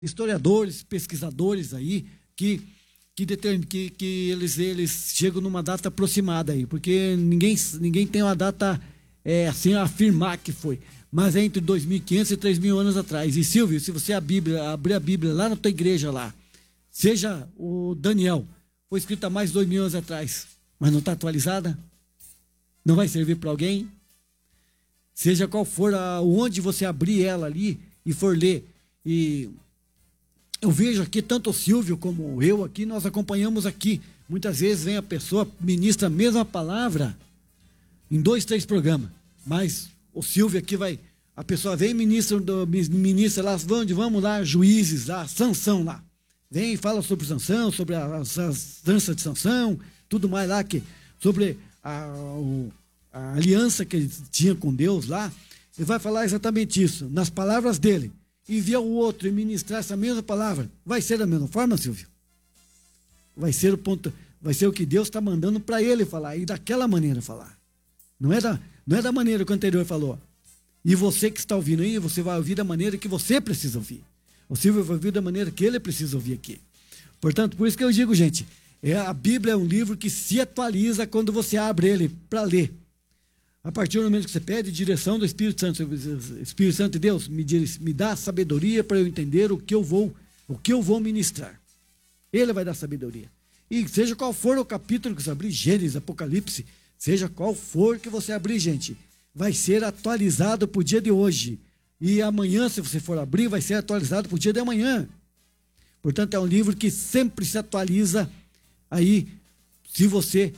historiadores, pesquisadores aí, que eles chegam numa data aproximada aí, porque ninguém tem uma data assim a afirmar que foi, mas é entre 2.500 e 3.000 anos atrás. E Silvio, se você abrir a Bíblia lá na tua igreja lá, seja o Daniel, foi escrito há mais de 2.000 anos atrás, mas não está atualizada, não vai servir para alguém. Seja qual for onde você abrir ela ali e for ler, e eu vejo aqui, tanto o Silvio como eu aqui, nós acompanhamos aqui. Muitas vezes vem a pessoa, ministra a mesma palavra em 2, 3 programas. Mas o Silvio aqui a pessoa vem e ministra lá, vamos lá, Juízes lá, Sansão lá. Vem e fala sobre Sansão, sobre as danças de Sansão, tudo mais lá, sobre a aliança que ele tinha com Deus lá. Ele vai falar exatamente isso, nas palavras dele. E vir o outro e ministrar essa mesma palavra, vai ser da mesma forma, Silvio? Vai ser o que Deus está mandando para ele falar, e daquela maneira falar. Não é da maneira que o anterior falou. E você que está ouvindo aí, você vai ouvir da maneira que você precisa ouvir. O Silvio vai ouvir da maneira que ele precisa ouvir aqui. Portanto, por isso que eu digo, gente, a Bíblia é um livro que se atualiza quando você abre ele para ler. A partir do momento que você pede direção do Espírito Santo, Espírito Santo de Deus, me dá sabedoria para eu entender o que eu vou ministrar. Ele vai dar sabedoria. E seja qual for o capítulo que você abrir, Gênesis, Apocalipse, seja qual for que você abrir, gente, vai ser atualizado para o dia de hoje. E amanhã, se você for abrir, vai ser atualizado para o dia de amanhã. Portanto, é um livro que sempre se atualiza. Aí, se você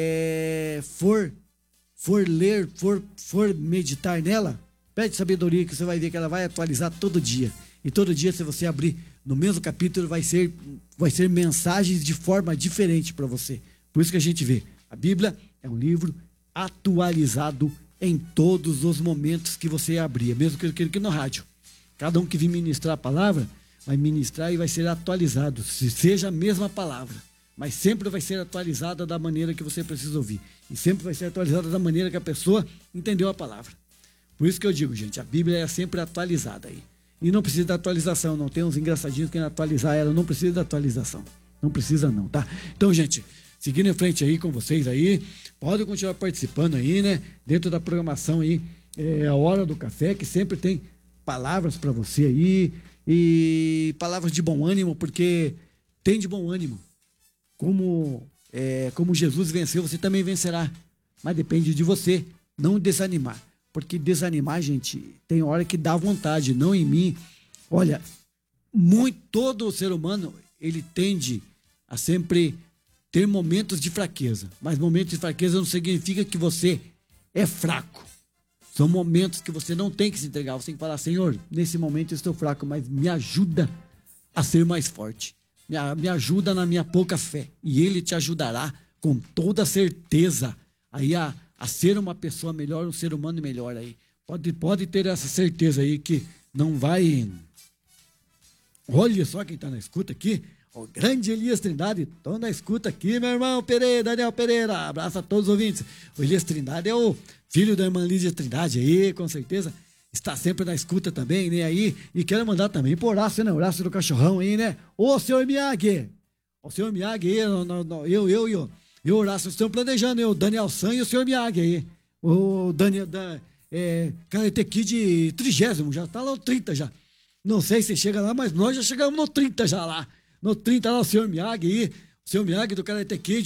for ler, for meditar nela, pede sabedoria, que você vai ver que ela vai atualizar todo dia. E todo dia, se você abrir no mesmo capítulo, vai ser mensagens de forma diferente para você. Por isso que a gente vê, a Bíblia é um livro atualizado em todos os momentos que você abrir, mesmo que no rádio. Cada um que vir ministrar a palavra, vai ministrar e vai ser atualizado, se seja a mesma palavra. Mas sempre vai ser atualizada da maneira que você precisa ouvir. E sempre vai ser atualizada da maneira que a pessoa entendeu a palavra. Por isso que eu digo, gente, a Bíblia é sempre atualizada aí. E não precisa da atualização, não. Tem uns engraçadinhos que querem atualizar ela, não precisa da atualização. Não precisa não, tá? Então, gente, seguindo em frente aí com vocês aí, podem continuar participando aí, né? Dentro da programação aí, a Hora do Café, que sempre tem palavras para você aí, e palavras de bom ânimo, porque tem de bom ânimo. Como Jesus venceu, você também vencerá. Mas depende de você não desanimar. Porque desanimar, gente, tem hora que dá vontade, não em mim. Olha, todo ser humano, ele tende a sempre ter momentos de fraqueza. Mas momentos de fraqueza não significa que você é fraco. São momentos que você não tem que se entregar. Você tem que falar, Senhor, nesse momento eu estou fraco, mas me ajuda a ser mais forte. Me ajuda na minha pouca fé. E Ele te ajudará com toda certeza aí a ser uma pessoa melhor, um ser humano melhor aí. Pode ter essa certeza aí que não vai... Olha só quem está na escuta aqui. O grande Elias Trindade. Estou na escuta aqui, meu irmão Pereira, Daniel Pereira. Abraço a todos os ouvintes. O Elias Trindade é o filho da irmã Lídia Trindade aí, com certeza. Está sempre na escuta também, né, aí, e quero mandar também pro Horácio, né, Horácio do Cachorrão aí, né, ô senhor Miyagi aí, eu e o Horácio estamos planejando, o Daniel San e o senhor Miyagi aí, o Daniel, Karate Kid 30º, já tá lá no 30 já, não sei se chega lá, mas nós já chegamos no 30 já lá, no 30 lá o senhor Miyagi aí, o senhor Miyagi do Karate Kid,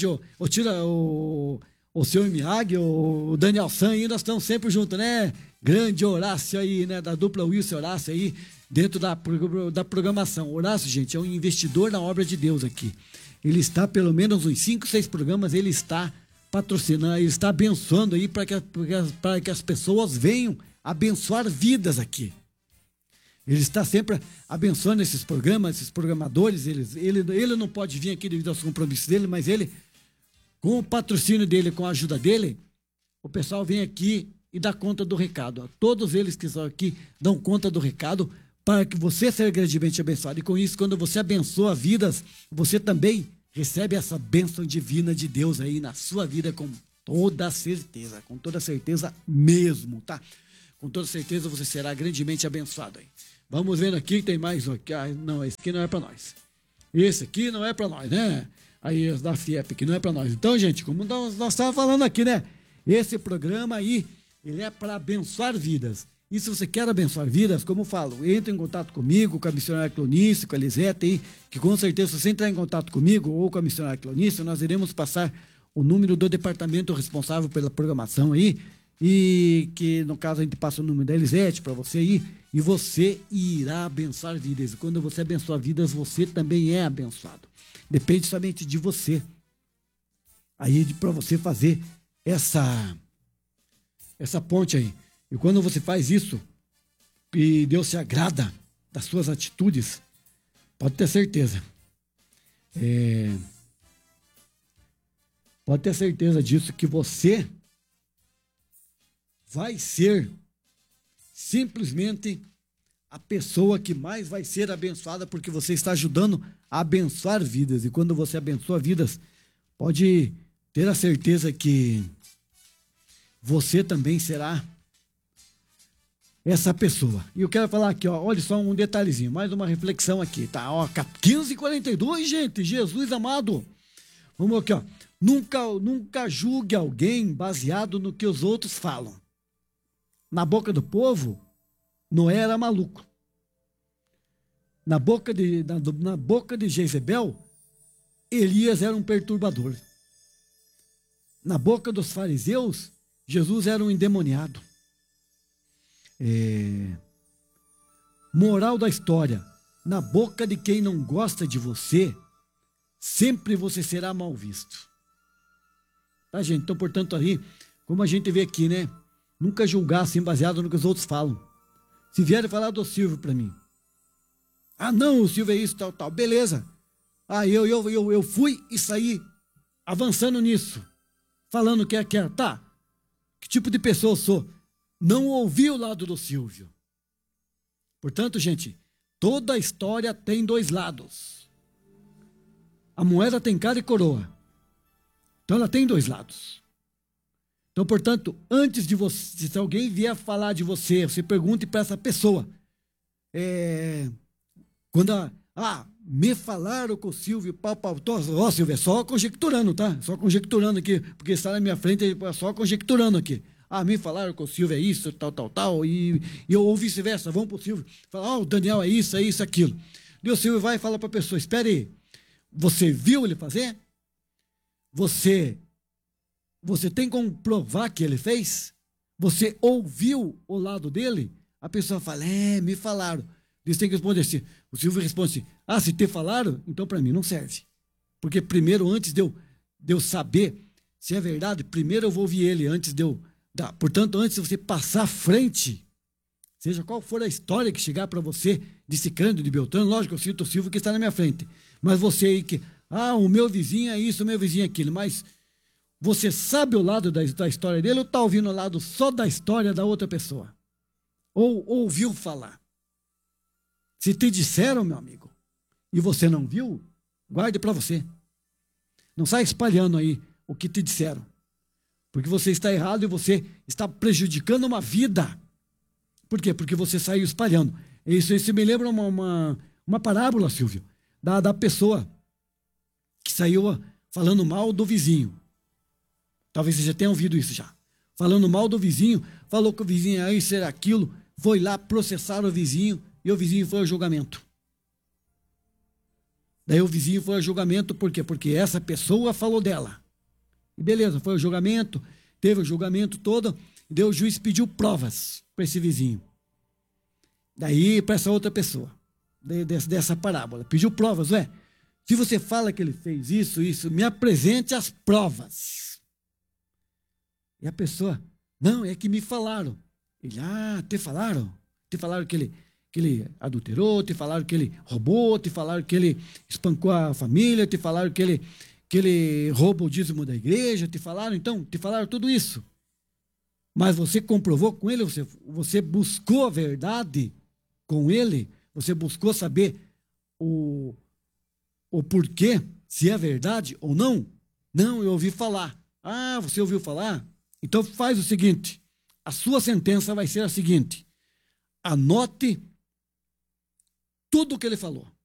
o senhor Miyagi, o Daniel San aí, nós estamos sempre juntos, né? Grande Horácio aí, né? Da dupla Wilson Horácio aí, dentro da programação. Horácio, gente, é um investidor na obra de Deus aqui. Ele está, pelo menos uns 5, 6 programas, ele está patrocinando, ele está abençoando aí para que as pessoas venham abençoar vidas aqui. Ele está sempre abençoando esses programas, esses programadores. Ele não pode vir aqui devido aos compromissos dele, mas ele, com o patrocínio dele, com a ajuda dele, o pessoal vem aqui e dá conta do recado. Todos eles que estão aqui dão conta do recado para que você seja grandemente abençoado. E com isso, quando você abençoa vidas, você também recebe essa bênção divina de Deus aí na sua vida com toda certeza mesmo, tá? Com toda certeza você será grandemente abençoado aí. Vamos vendo aqui, tem mais um aqui. Ah, não, esse aqui não é para nós. Esse aqui não é para nós, né? Aí, os da FIEP aqui não é para nós. Então, gente, como nós estávamos falando aqui, né? Esse programa aí, ele é para abençoar vidas. E se você quer abençoar vidas, como eu falo, entre em contato comigo, com a missionária Clonice, com a Elisete aí, que com certeza, se você entrar em contato comigo ou com a missionária Clonice, nós iremos passar o número do departamento responsável pela programação aí, e que, no caso, a gente passa o número da Elisete para você aí, e você irá abençoar vidas. E quando você abençoa vidas, você também é abençoado. Depende somente de você. Aí, para você fazer essa ponte aí. E quando você faz isso, e Deus se agrada das suas atitudes, pode ter certeza. Pode ter certeza disso, que você vai ser simplesmente a pessoa que mais vai ser abençoada, porque você está ajudando a abençoar vidas. E quando você abençoa vidas, pode ter a certeza que você também será essa pessoa. E eu quero falar aqui, ó, olha só um detalhezinho, mais uma reflexão aqui, tá? Ó, 15h42, gente, Jesus amado. Vamos aqui, ó. Nunca julgue alguém baseado no que os outros falam. Na boca do povo, Noé era maluco. Na boca de Jezebel, Elias era um perturbador. Na boca dos fariseus, Jesus era um endemoniado. Moral da história: na boca de quem não gosta de você, sempre você será mal visto. Tá, gente? Então, portanto, aí, como a gente vê aqui, né? Nunca julgar assim, baseado no que os outros falam. Se vierem falar do Silvio para mim, ah, não, o Silvio é isso, tal, tal, beleza. Ah, eu fui e saí avançando nisso, falando que é, tá, que tipo de pessoa eu sou? Não ouvi o lado do Silvio. Portanto, gente, toda a história tem dois lados. A moeda tem cara e coroa. Então ela tem dois lados. Então, portanto, antes de você, se alguém vier falar de você, você pergunte para essa pessoa. Me falaram com o Silvio, ó, Silvio, é só conjecturando, tá? Só conjecturando aqui, porque está na minha frente, é só conjecturando aqui. Ah, me falaram que o Silvio é isso, tal, e eu ou vice-versa, vamos pro Silvio, falar, o Daniel é isso, aquilo. E o Silvio vai e fala para a pessoa, espere aí, você viu ele fazer? Você tem como provar que ele fez? Você ouviu o lado dele? A pessoa fala, me falaram. Eles têm que responder assim, o Silvio responde assim, se te falaram, então para mim não serve. Porque primeiro, antes de eu saber se é verdade, primeiro eu vou ouvir ele, antes de eu... Portanto, antes de você passar à frente, seja qual for a história que chegar para você, de Cicrano, de Beltrano, lógico, eu cito o Silvio que está na minha frente, mas você aí que, o meu vizinho é isso, o meu vizinho é aquilo, mas você sabe o lado da história dele ou está ouvindo o lado só da história da outra pessoa? Ou ouviu falar? Se te disseram, meu amigo, e você não viu, guarde para você. Não sai espalhando aí o que te disseram. Porque você está errado e você está prejudicando uma vida. Por quê? Porque você saiu espalhando. Isso me lembra uma parábola, Silvio, da pessoa que saiu falando mal do vizinho. Talvez você já tenha ouvido isso já. Falando mal do vizinho, falou que o vizinho é isso, era aquilo, foi lá processar o vizinho e o vizinho foi ao julgamento. Daí o vizinho foi ao julgamento, por quê? Porque essa pessoa falou dela. E beleza, foi ao julgamento, teve o julgamento todo, e daí o juiz pediu provas para esse vizinho. Daí para essa outra pessoa, dessa parábola, pediu provas, se você fala que ele fez isso, me apresente as provas. E a pessoa, não, é que me falaram. Ele, te falaram? Te falaram que ele adulterou, te falaram que ele roubou, te falaram que ele espancou a família, te falaram que ele rouba o dízimo da igreja, te falaram tudo isso. Mas você comprovou com ele, você buscou a verdade com ele, você buscou saber o porquê, se é verdade ou não? Não, eu ouvi falar. Você ouviu falar? Então faz o seguinte, a sua sentença vai ser a seguinte, anote tudo o que ele falou.